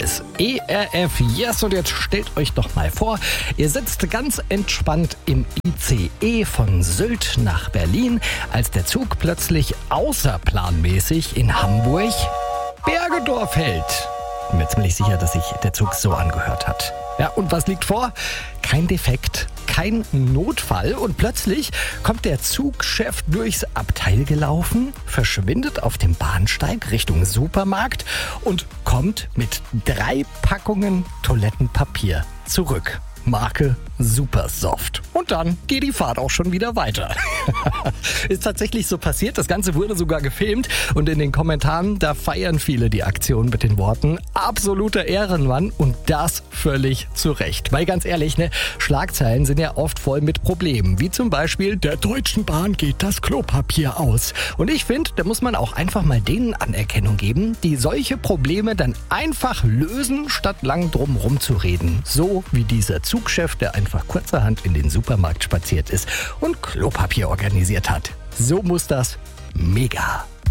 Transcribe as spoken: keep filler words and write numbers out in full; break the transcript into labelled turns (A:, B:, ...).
A: ist E R F Yes und jetzt stellt euch doch mal vor, ihr sitzt ganz entspannt im I C E von Sylt nach Berlin, als der Zug plötzlich außerplanmäßig in Hamburg Bergedorf hält. Ich bin mir ziemlich sicher, dass sich der Zug so angehört hat. Ja, und was liegt vor? Kein Defekt, kein Notfall und plötzlich kommt der Zugchef durchs Abteil gelaufen, verschwindet auf dem Bahnsteig Richtung Supermarkt und kommt mit drei Packungen Toilettenpapier zurück. Marke Supersoft. Und dann geht die Fahrt auch schon wieder weiter. Ist tatsächlich so passiert. Das Ganze wurde sogar gefilmt. Und in den Kommentaren, da feiern viele die Aktion mit den Worten absoluter Ehrenmann und das völlig zu Recht. Weil ganz ehrlich, ne, Schlagzeilen sind ja oft voll mit Problemen. Wie zum Beispiel, der Deutschen Bahn geht das Klopapier aus. Und ich finde, da muss man auch einfach mal denen Anerkennung geben, die solche Probleme dann einfach lösen, statt lang drum rumzureden. So wie dieser Zugchef, der einfach kurzerhand in den Supermarkt spaziert ist und Klopapier organisiert hat. So muss das. Mega.